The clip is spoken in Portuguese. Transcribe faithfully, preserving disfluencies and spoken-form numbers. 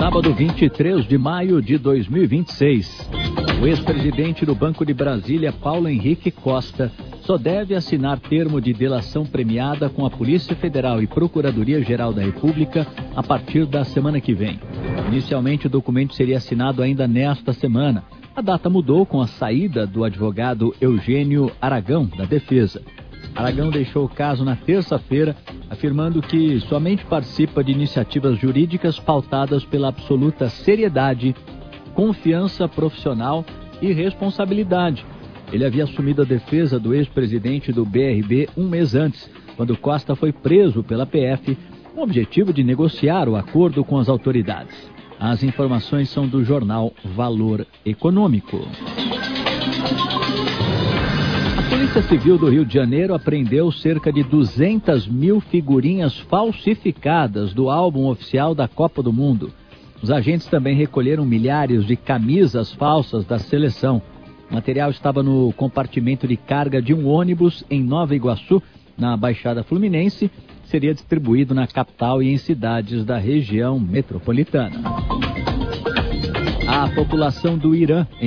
Sábado, vinte e três de maio de dois mil e vinte e seis. O ex-presidente do Banco de Brasília, Paulo Henrique Costa, só deve assinar termo de delação premiada com a Polícia Federal e Procuradoria-Geral da República a partir da semana que vem. Inicialmente, o documento seria assinado ainda nesta semana. A data mudou com a saída do advogado Eugênio Aragão, da Defesa. Aragão deixou o caso na terça-feira, afirmando que somente participa de iniciativas jurídicas pautadas pela absoluta seriedade, confiança profissional e responsabilidade. Ele havia assumido a defesa do ex-presidente do B R B um mês antes, quando Costa foi preso pela P F, com o objetivo de negociar o acordo com as autoridades. As informações são do jornal Valor Econômico. A Polícia Civil do Rio de Janeiro apreendeu cerca de duzentas mil figurinhas falsificadas do álbum oficial da Copa do Mundo. Os agentes também recolheram milhares de camisas falsas da seleção. O material estava no compartimento de carga de um ônibus em Nova Iguaçu, na Baixada Fluminense. Seria distribuído na capital e em cidades da região metropolitana. A população do Irã